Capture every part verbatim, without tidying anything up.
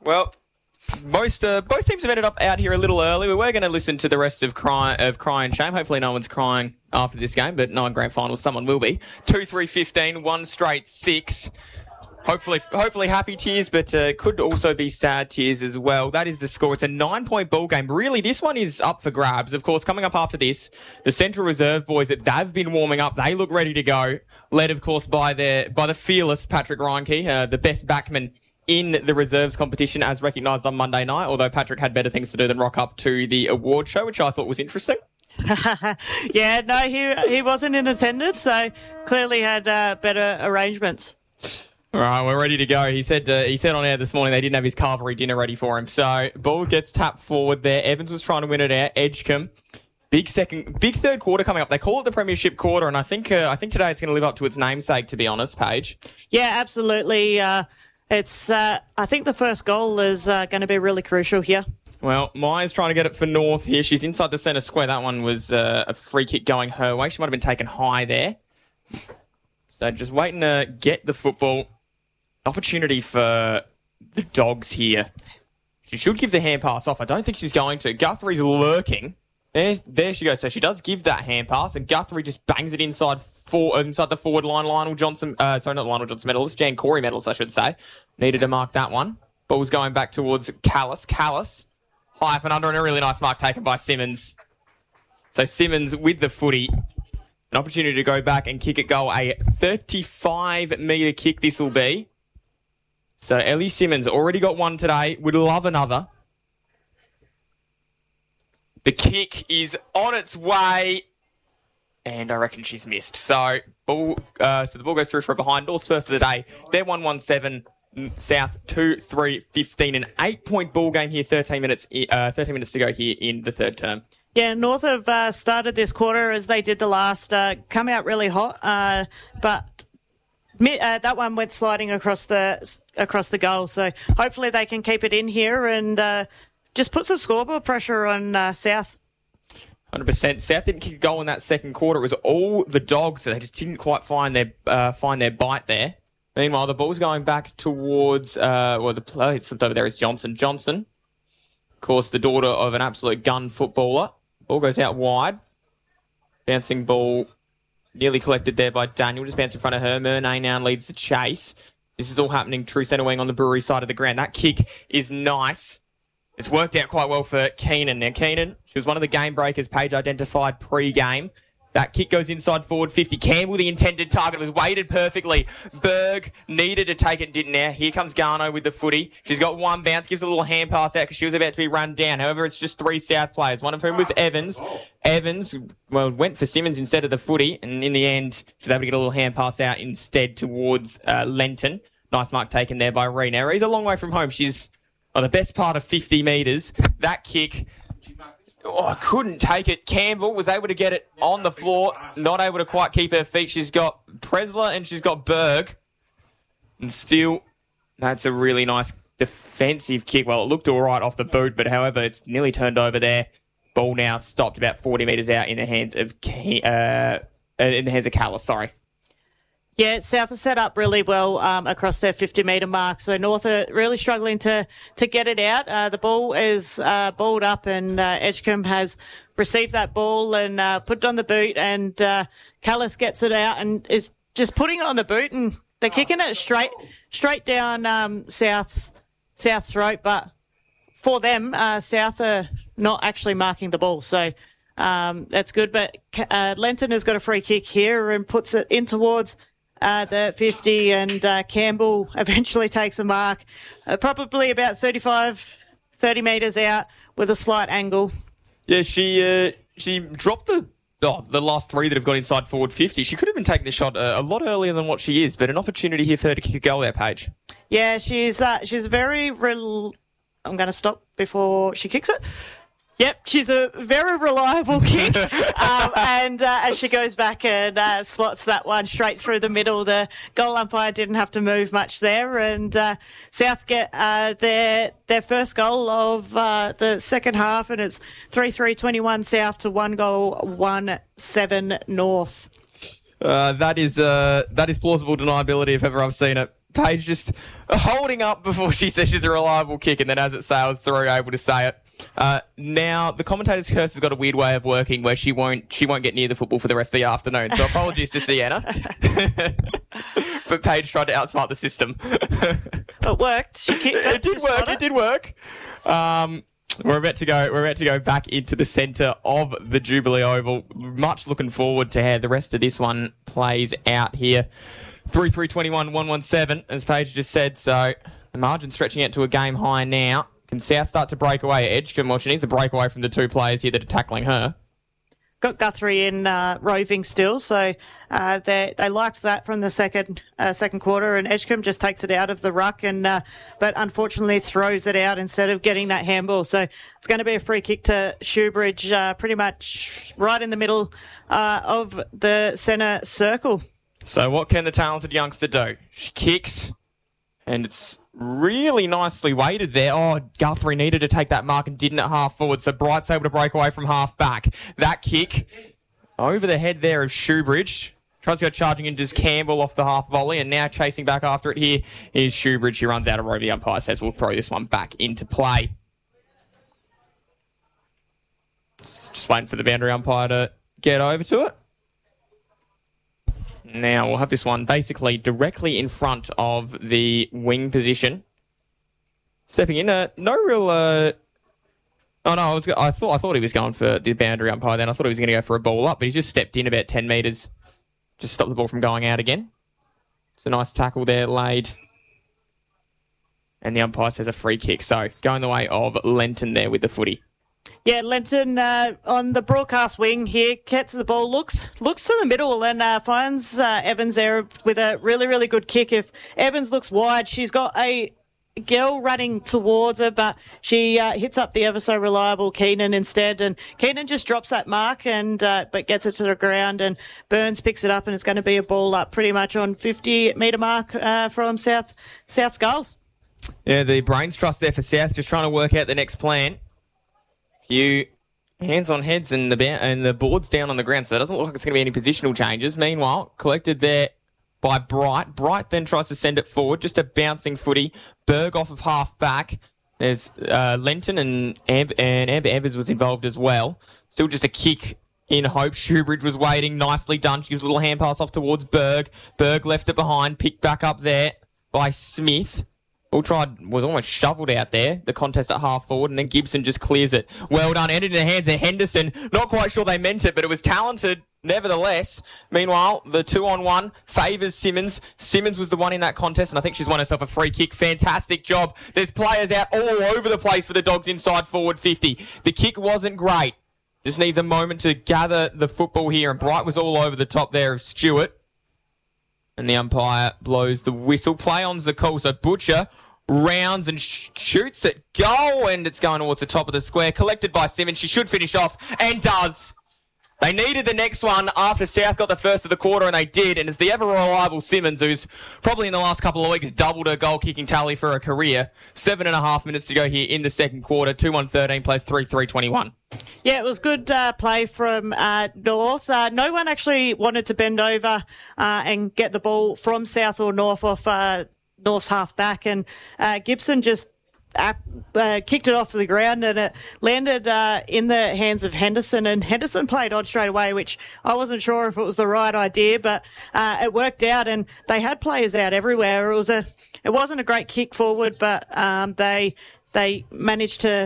Well, most uh, both teams have ended up out here a little early. We were going to listen to the rest of Cry of Cry and Shame. Hopefully no one's crying after this game, but knowing grand finals, someone will be. two three fifteen, one straight six. Hopefully, hopefully happy tears, but uh, could also be sad tears as well. That is the score. It's a nine-point ball game. Really, this one is up for grabs. Of course, coming up after this, the Central Reserve boys that they've been warming up, they look ready to go. Led, of course, by their by the fearless Patrick Reinke, uh, the best backman in the reserves competition, as recognised on Monday night. Although Patrick had better things to do than rock up to the award show, which I thought was interesting. yeah, no, he he wasn't in attendance, so clearly had uh, better arrangements. All right, we're ready to go. He said uh, he said on air this morning they didn't have his Calvary dinner ready for him. So ball gets tapped forward there. Evans was trying to win it out. Edgecombe, big second, big third quarter coming up. They call it the Premiership quarter, and I think uh, I think today it's going to live up to its namesake. To be honest, Paige. Yeah, absolutely. Uh, it's uh, I think the first goal is uh, going to be really crucial here. Well, Myers trying to get it for North here. She's inside the centre square. That one was uh, a free kick going her way. She might have been taken high there. So just waiting to get the football. Opportunity for the Dogs here. She should give the hand pass off. I don't think she's going to. Guthrie's lurking. There, there she goes. So she does give that hand pass, and Guthrie just bangs it inside for, inside the forward line. Lionel Johnson, uh, sorry, not Lionel Johnson medalist, Jan Corey medalist, I should say. Needed to mark that one. Ball's going back towards Callis. Callis, high up and under, and a really nice mark taken by Simmons. So Simmons with the footy. An opportunity to go back and kick it goal. A thirty-five metre kick this will be. So Ellie Simmons already got one today. Would love another. The kick is on its way. And I reckon she's missed. So ball, uh, so the ball goes through for a behind. North's first of the day. They're one one seven. South two three fifteen. An eight-point ball game here. thirteen minutes, uh, thirteen minutes to go here in the third term. Yeah, North have uh, started this quarter as they did the last. Uh, come out really hot. Uh, but... Uh, that one went sliding across the across the goal, so hopefully they can keep it in here and uh, just put some scoreboard pressure on uh, South. one hundred percent. South didn't kick a goal in that second quarter. It was all the Dogs, so they just didn't quite find their uh, find their bite there. Meanwhile, the ball's going back towards, uh, well, the play it slipped over there is Johnson. Johnson, of course, the daughter of an absolute gun footballer. Ball goes out wide. Bouncing ball. Nearly collected there by Daniel, just bounced in front of her. Murnane now leads the chase. This is all happening true centre wing on the Brewery side of the ground. That kick is nice. It's worked out quite well for Keenan. Now, Keenan, she was one of the game breakers Paige identified pre-game. That kick goes inside forward fifty. Campbell, the intended target, was weighted perfectly. Berg needed to take it, didn't now. Here comes Garno with the footy. She's got one bounce, gives a little hand pass out because she was about to be run down. However, it's just three South players, one of whom was Evans. Evans, well, went for Simmons instead of the footy, and in the end, she was able to get a little hand pass out instead towards uh, Lenton. Nice mark taken there by Ree. Now, Ree's a long way from home. She's on the best part of fifty metres. That kick... Oh, I couldn't take it. Campbell was able to get it on the floor, not able to quite keep her feet. She's got Presler and she's got Berg. And still, that's a really nice defensive kick. Well, it looked all right off the boot, but however, it's nearly turned over there. Ball now stopped about forty metres out in the hands of uh, in the hands of Callis, sorry. Yeah, South are set up really well um, across their fifty metre mark. So North are really struggling to to get it out. Uh, the ball is uh, balled up and uh, Edgecombe has received that ball and uh, put it on the boot, and uh, Callis gets it out and is just putting it on the boot, and they're kicking it straight straight down um, South's, South's throat. But for them, uh, South are not actually marking the ball. So um, that's good. But uh, Lenton has got a free kick here and puts it in towards Uh, the fifty, and uh, Campbell eventually takes a mark, uh, probably about thirty-five, thirty metres out with a slight angle. Yeah, she uh, she dropped the oh, the last three that have got inside forward fifty. She could have been taking the shot uh, a lot earlier than what she is, but an opportunity here for her to kick a goal there, Paige. Yeah, she's uh, she's very... Rel- I'm going to stop before she kicks it. Yep, she's a very reliable kick. um, and uh, as she goes back and uh, slots that one straight through the middle, the goal umpire didn't have to move much there. And uh, South get uh, their their first goal of uh, the second half, and it's three three twenty-one South to one goal, one seven North. Uh, that is uh, that is plausible deniability if ever I've seen it. Paige just holding up before she says she's a reliable kick, and then as it sails through, able to say it. Uh, now, the commentator's curse has got a weird way of working where she won't she won't get near the football for the rest of the afternoon. So apologies to Sienna. But Paige tried to outsmart the system. It worked. She kicked it. It did work. It did work. Um, we're about to go. We're about to go back into the centre of the Jubilee Oval. Much looking forward to how the rest of this one plays out here. three three twenty-one one one seven, as Paige just said. So the margin stretching out to a game high now. Can South start to break away at Edgecombe? Well, she needs to break away from the two players here that are tackling her. Got Guthrie in uh, roving still, so uh, they they liked that from the second uh, second quarter, and Edgecombe just takes it out of the ruck, and uh, but unfortunately throws it out instead of getting that handball. So it's going to be a free kick to Shoebridge, uh, pretty much right in the middle uh, of the centre circle. So what can the talented youngster do? She kicks, and it's really nicely weighted there. Oh, Guthrie needed to take that mark and didn't at half forward, so Bright's able to break away from half back. That kick over the head there of Shoebridge. Tries to go charging into his Campbell off the half volley, and now chasing back after it here is Shoebridge. He runs out of road. The umpire says we'll throw this one back into play. Just waiting for the boundary umpire to get over to it. Now we'll have this one basically directly in front of the wing position. Stepping in, uh, no real. Uh... Oh no, I, was, I thought I thought he was going for the boundary umpire. Then I thought he was going to go for a ball up, but he just stepped in about ten metres, just stopped the ball from going out again. It's a nice tackle there laid, and the umpire says a free kick. So going the way of Lenton there with the footy. Yeah, Lenton uh, on the broadcast wing here, gets the ball, looks looks to the middle and uh, finds uh, Evans there with a really, really good kick. If Evans looks wide, she's got a girl running towards her, but she uh, hits up the ever so reliable Keenan instead, and Keenan just drops that mark and uh, but gets it to the ground, and Burns picks it up, and it's going to be a ball up pretty much on fifty metre mark uh, from South South's goals. Yeah, the brains trust there for South, just trying to work out the next plan. Few hands on heads and the ba- and the board's down on the ground, so it doesn't look like it's going to be any positional changes. Meanwhile, collected there by Bright. Bright then tries to send it forward, just a bouncing footy. Berg off of half back. There's uh, Lenton and Ev- and Ev- Evans was involved as well. Still just a kick in hope. Shoebridge was waiting. Nicely done. She gives a little hand pass off towards Berg. Berg left it behind. Picked back up there by Smith. All tried, was almost shoveled out there, the contest at half forward, and then Gibson just clears it. Well done, ended in the hands of Henderson. Not quite sure they meant it, but it was talented nevertheless. Meanwhile, the two-on-one favours Simmons. Simmons was the one in that contest, and I think she's won herself a free kick. Fantastic job. There's players out all over the place for the Dogs inside forward fifty. The kick wasn't great. Just needs a moment to gather the football here, and Bright was all over the top there of Stewart. And the umpire blows the whistle. Play on's the call. So Butcher rounds and sh- shoots at goal, and it's going towards the top of the square. Collected by Simmons. She should finish off, and does. They needed the next one after South got the first of the quarter, and they did. And it's the ever-reliable Simmons, who's probably in the last couple of weeks doubled her goal-kicking tally for her career. Seven and a half minutes to go here in the second quarter. two one thirteen plays three three twenty-one. Yeah, it was good uh, play from uh, North. Uh, no one actually wanted to bend over uh, and get the ball from South or North off uh, North's half back, and uh, Gibson just Uh, uh, kicked it off the ground, and it landed uh, in the hands of Henderson, and Henderson played on straight away, which I wasn't sure if it was the right idea, but uh, it worked out, and they had players out everywhere. It was a, it wasn't a great kick forward, but um, they they managed to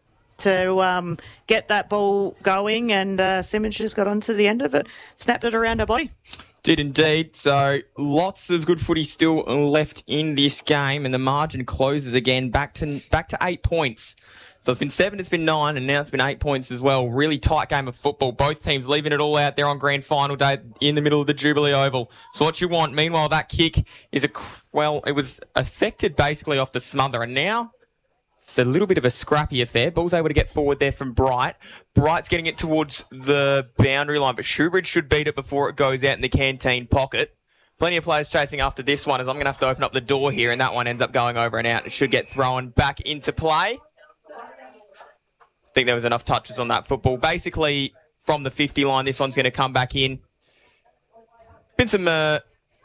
to um, get that ball going, and uh, Simmons just got onto the end of it, snapped it around her body. Did indeed. So lots of good footy still left in this game, and the margin closes again back to back to eight points. So it's been seven, it's been nine, and now it's been eight points as well. Really tight game of football. Both teams leaving it all out there on grand final day in the middle of the Jubilee Oval. So what you want. Meanwhile, that kick is a, well, it was affected basically off the smother, and now it's a little bit of a scrappy affair. Ball's able to get forward there from Bright. Bright's getting it towards the boundary line, but Shoebridge should beat it before it goes out in the canteen pocket. Plenty of players chasing after this one, as I'm going to have to open up the door here, and that one ends up going over and out. It should get thrown back into play. I think there was enough touches on that football. Basically, from the fifty line, this one's going to come back in. Been some uh,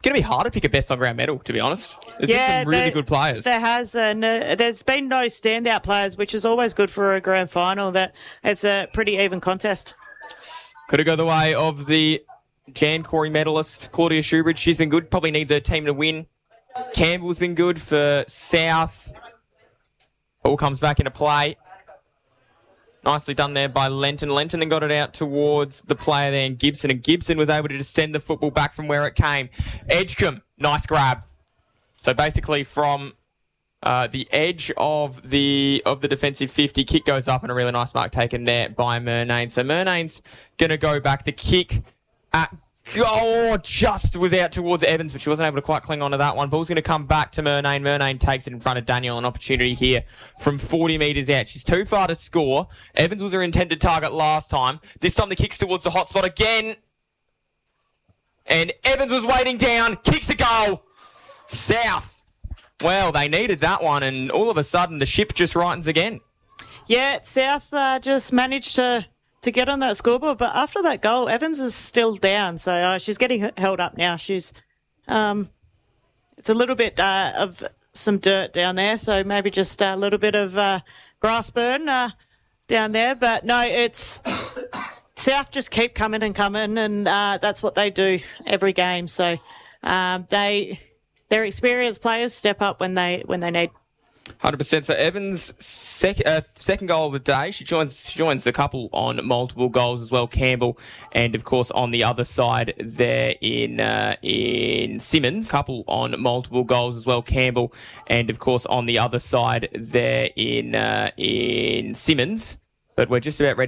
going to be hard to pick a best on ground medal, to be honest. There's yeah, been some really there, good players. There has. Uh, no, there's been no standout players, which is always good for a grand final. That it's a pretty even contest. Could it go the way of the Jan Corey medalist, Claudia Schubridge? She's been good. Probably needs her team to win. Campbell's been good for South. All comes back into play. Nicely done there by Lenton. Lenton then got it out towards the player there in Gibson, and Gibson was able to just send the football back from where it came. Edgecombe, nice grab. So basically from uh, the edge of the of the defensive fifty, kick goes up and a really nice mark taken there by Murnane. So Murnane's going to go back. The kick at Oh, just was out towards Evans, but she wasn't able to quite cling on to that one. Ball's going to come back to Murnane. Murnane takes it in front of Daniel. An opportunity here from forty metres out. She's too far to score. Evans was her intended target last time. This time the kick's towards the hot spot again. And Evans was waiting down. Kicks a goal. South. Well, they needed that one, and all of a sudden the ship just rightens again. Yeah, South uh, just managed to... to get on that scoreboard, but after that goal, Evans is still down, so uh, she's getting held up now. She's, um, it's a little bit uh, of some dirt down there, so maybe just a little bit of uh, grass burn uh, down there. But no, it's South just keep coming and coming, and uh, that's what they do every game. So um, they, their experienced players step up when they when they need. one hundred percent. So Evans' sec- uh, second goal of the day. She joins she joins a couple on multiple goals as well. Campbell, and of course on the other side there in uh, in Simmons, couple on multiple goals as well. Campbell, and of course on the other side there in uh, in Simmons. But we're just about ready